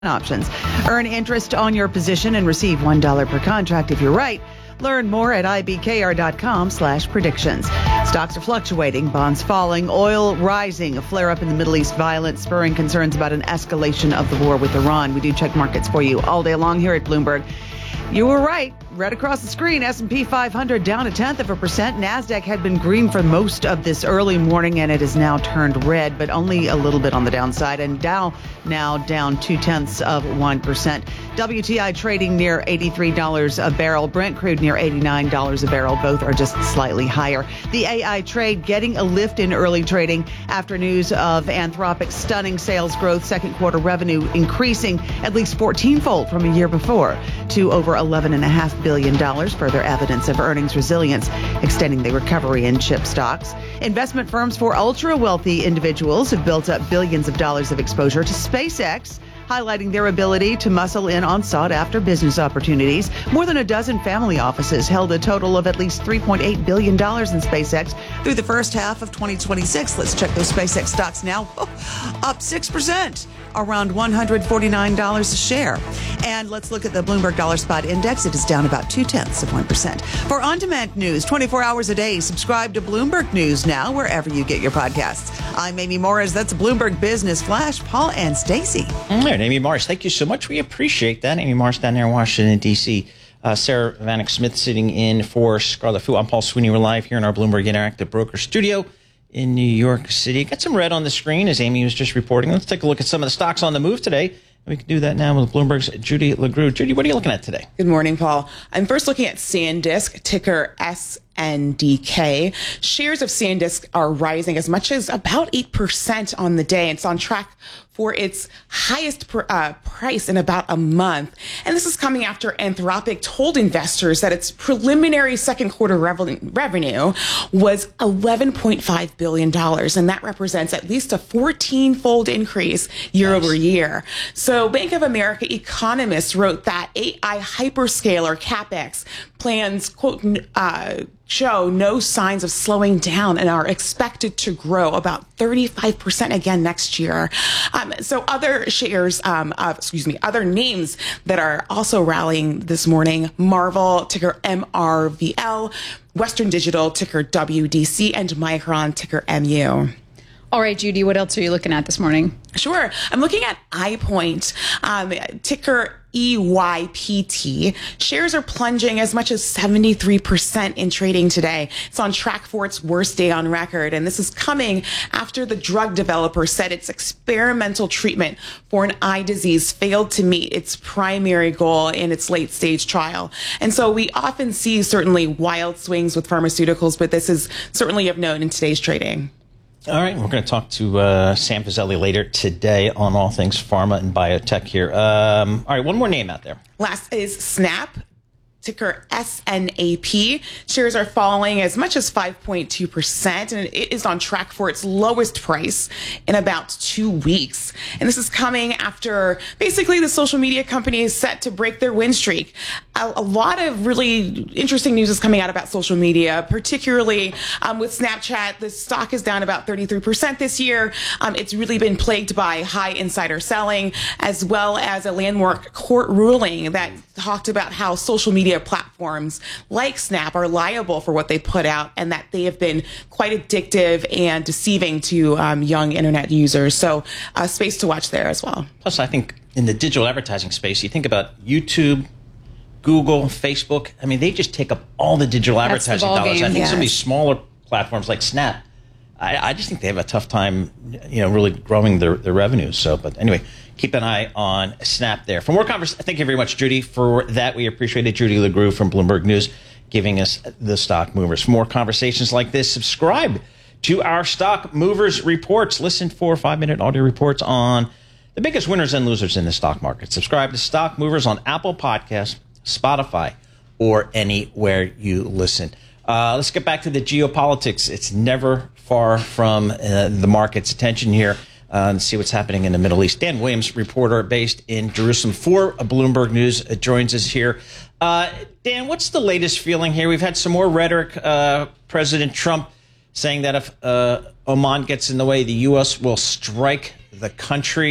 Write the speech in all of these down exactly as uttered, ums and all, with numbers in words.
options. Earn interest on your position and receive one dollar per contract if you're right. Learn more at ibkr.com slash predictions. Stocks are fluctuating, bonds falling, oil rising, a flare-up in the Middle East violence spurring concerns about an escalation of the war with Iran. We do check markets for you all day long here at Bloomberg. You were right. Right across the screen, S and P five hundred down a tenth of a percent. NASDAQ had been green for most of this early morning, and it has now turned red, but only a little bit on the downside. And Dow now down two-tenths of one percent. W T I trading near eighty-three dollars a barrel. Brent crude near eighty-nine dollars a barrel. Both are just slightly higher. The A I trade getting a lift in early trading after news of Anthropic's stunning sales growth. Second quarter revenue increasing at least fourteen-fold from a year before to over eleven point five billion dollars. Further evidence of earnings resilience, extending the recovery in chip stocks. Investment firms for ultra-wealthy individuals have built up billions of dollars of exposure to SpaceX, highlighting their ability to muscle in on sought-after business opportunities. More than a dozen family offices held a total of at least three point eight billion dollars in SpaceX through the first half of twenty twenty-six. Let's check those SpaceX stocks now. Oh, up six percent, around one hundred forty-nine dollars a share. And let's look at the Bloomberg Dollar Spot Index. It is down about two-tenths of one percent. For on-demand news, twenty-four hours a day, subscribe to Bloomberg News now, wherever you get your podcasts. I'm Amy Morris. That's Bloomberg Business Flash. Paul and Stacy. All right, Amy Morris, thank you so much. We appreciate that. Amy Morris down there in Washington, D C Uh, Sarah Vanek Smith sitting in for Scarlett Fu. I'm Paul Sweeney. We're live here in our Bloomberg Interactive Broker Studio in New York City. Got some red on the screen as Amy was just reporting. Let's take a look at some of the stocks on the move today. We can do that now with Bloomberg's Judy LeGroux. Judy, what are you looking at today? Good morning, Paul. I'm first looking at SanDisk, ticker S N D K. Shares of SanDisk are rising as much as about eight percent on the day. It's on track for its highest per, uh, price in about a month. And this is coming after Anthropic told investors that its preliminary second quarter revenue, revenue was eleven point five billion dollars. And that represents at least a fourteen-fold increase year nice. over year. So Bank of America economists wrote that A I hyperscaler CapEx plans, quote, uh, show no signs of slowing down and are expected to grow about thirty-five percent again next year. Um, so other shares, um, uh, excuse me, other names that are also rallying this morning: Marvel, ticker M R V L, Western Digital, ticker W D C, and Micron, ticker M U. All right, Judy, what else are you looking at this morning? Sure. I'm looking at iPoint, um, ticker E Y P T. Shares are plunging as much as seventy-three percent in trading today. It's on track for its worst day on record. And this is coming after the drug developer said its experimental treatment for an eye disease failed to meet its primary goal in its late stage trial. And so we often see certainly wild swings with pharmaceuticals, but this is certainly of note in today's trading. All right, we're going to talk to uh, Sam Fazeli later today on all things pharma and biotech here. Um, all right, one more name out there. Last is Snap, ticker S N A P. Shares are falling as much as five point two percent, and it is on track for its lowest price in about two weeks. And this is coming after basically the social media company is set to break their win streak. A, a lot of really interesting news is coming out about social media, particularly um, with Snapchat. The stock is down about thirty-three percent this year. Um, it's really been plagued by high insider selling, as well as a landmark court ruling that talked about how social media platforms like Snap are liable for what they put out, and that they have been quite addictive and deceiving to um, young internet users. So uh, space to watch there as well. Plus, I think in the digital advertising space, you think about YouTube, Google, Facebook. I mean, they just take up all the digital That's advertising the dollars. Game. I think yes. some of these smaller platforms like Snap, I, I just think they have a tough time, you know, really growing their, their revenues. So, but anyway, keep an eye on Snap there. For more conversation, thank you very much, Judy, for that. We appreciate it. Judy LeGroux from Bloomberg News giving us the stock movers. For more conversations like this, subscribe to our Stock Movers Reports. Listen for five-minute audio reports on the biggest winners and losers in the stock market. Subscribe to Stock Movers on Apple Podcasts, Spotify, or anywhere you listen. Uh, let's get back to the geopolitics. It's never far from uh, the market's attention here. Uh, and see what's happening in the Middle East. Dan Williams, reporter based in Jerusalem for Bloomberg News, uh, joins us here. Uh, Dan, what's the latest feeling here? We've had some more rhetoric. Uh, President Trump saying that if uh, Oman gets in the way, the U S will strike the country.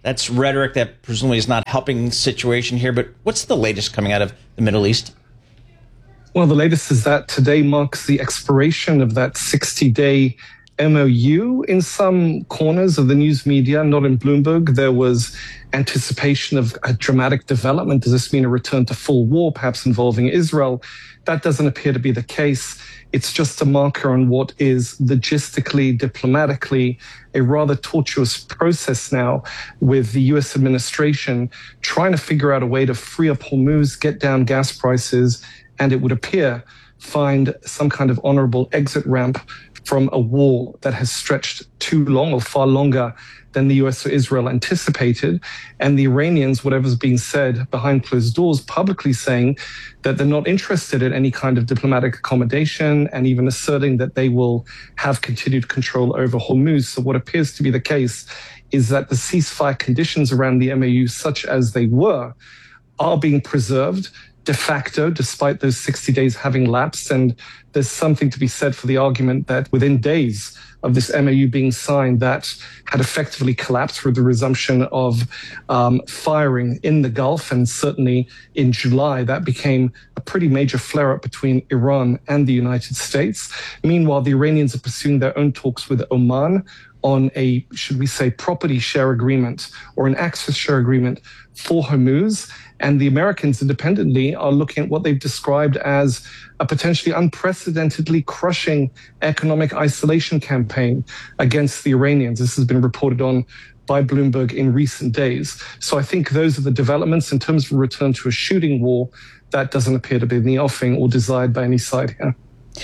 That's rhetoric that presumably is not helping the situation here. But what's the latest coming out of the Middle East? Well, the latest is that today marks the expiration of that sixty-day M O U. In some corners of the news media, not in Bloomberg, there was anticipation of a dramatic development. Does this mean a return to full war, perhaps involving Israel? That doesn't appear to be the case. It's just a marker on what is logistically, diplomatically, a rather tortuous process now with the U S administration trying to figure out a way to free up Hormuz, get down gas prices, and it would appear find some kind of honorable exit ramp from a war that has stretched too long or far longer than the U S or Israel anticipated. And the Iranians, whatever's being said behind closed doors, publicly saying that they're not interested in any kind of diplomatic accommodation and even asserting that they will have continued control over Hormuz. So what appears to be the case is that the ceasefire conditions around the M O U, such as they were, are being preserved de facto, despite those sixty days having lapsed. And there's something to be said for the argument that within days of this M O U being signed, that had effectively collapsed with the resumption of um, firing in the Gulf. And certainly in July, that became a pretty major flare-up between Iran and the United States. Meanwhile, the Iranians are pursuing their own talks with Oman on a, should we say, property share agreement or an access share agreement for Hormuz. And the Americans independently are looking at what they've described as a potentially unprecedentedly crushing economic isolation campaign against the Iranians. This has been reported on by Bloomberg in recent days. So I think those are the developments in terms of a return to a shooting war. That doesn't appear to be in the offing or desired by any side here.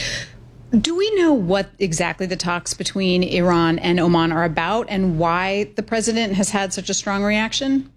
Do we know what exactly the talks between Iran and Oman are about and why the president has had such a strong reaction?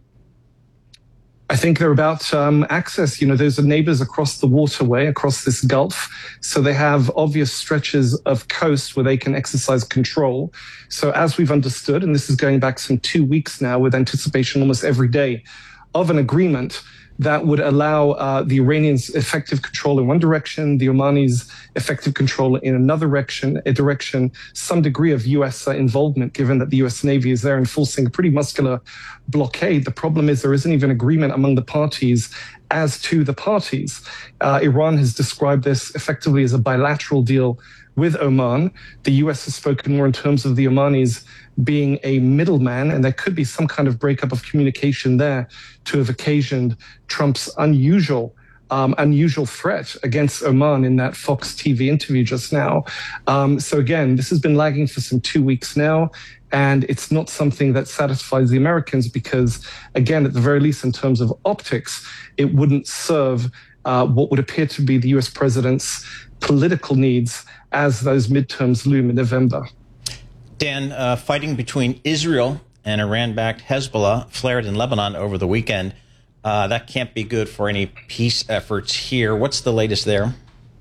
I think they're about um, access. You know, those are neighbors across the waterway, across this Gulf. So they have obvious stretches of coast where they can exercise control. So as we've understood, and this is going back some two weeks now with anticipation almost every day of an agreement that would allow uh, the Iranians effective control in one direction, the Omanis effective control in another direction, a direction, some degree of U S uh, involvement, given that the U S Navy is there enforcing a pretty muscular blockade. The problem is there isn't even agreement among the parties as to the parties. Uh, Iran has described this effectively as a bilateral deal with Oman. The U S has spoken more in terms of the Omanis being a middleman, and there could be some kind of breakup of communication there to have occasioned Trump's unusual um, unusual threat against Oman in that Fox T V interview just now. Um, so again, this has been lagging for some two weeks now, and it's not something that satisfies the Americans because, again, at the very least in terms of optics, it wouldn't serve uh, what would appear to be the U S president's political needs as those midterms loom in November. Dan, uh, fighting between Israel and Iran-backed Hezbollah flared in Lebanon over the weekend. Uh, that can't be good for any peace efforts here. What's the latest there?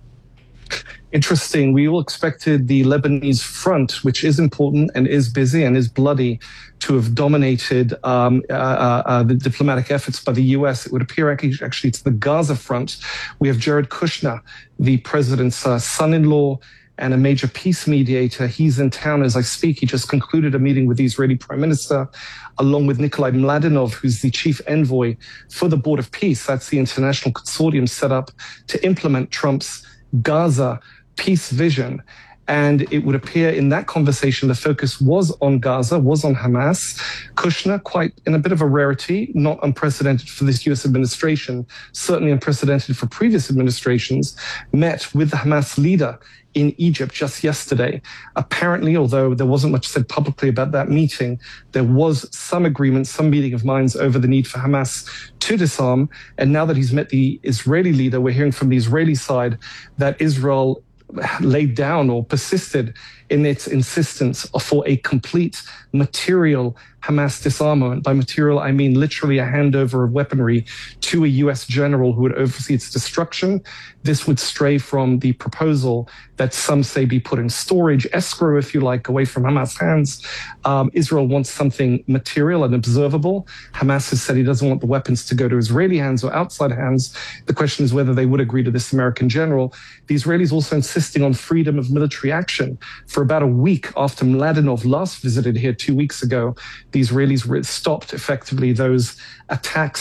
Interesting. We all expected the Lebanese front, which is important and is busy and is bloody, to have dominated um, uh, uh, the diplomatic efforts by the U S. It would appear actually, actually it's the Gaza front. We have Jared Kushner, the president's uh, son-in-law, and a major peace mediator. He's in town as I speak. He just concluded a meeting with the Israeli prime minister, along with Nikolai Mladenov, who's the chief envoy for the Board of Peace. That's the international consortium set up to implement Trump's Gaza peace vision. And it would appear in that conversation, the focus was on Gaza, was on Hamas. Kushner, quite in a bit of a rarity, not unprecedented for this U S administration, certainly unprecedented for previous administrations, met with the Hamas leader in Egypt just yesterday. Apparently, although there wasn't much said publicly about that meeting, there was some agreement, some meeting of minds over the need for Hamas to disarm. And now that he's met the Israeli leader, we're hearing from the Israeli side that Israel laid down or persisted in its insistence for a complete material Hamas disarmament. By material, I mean literally a handover of weaponry to a U S general who would oversee its destruction. This would stray from the proposal that some say be put in storage, escrow, if you like, away from Hamas' hands. Um, Israel wants something material and observable. Hamas has said he doesn't want the weapons to go to Israeli hands or outside hands. The question is whether they would agree to this American general. The Israelis also insisting on freedom of military action for for about a week after Mladenov last visited here two weeks ago, the Israelis stopped effectively those attacks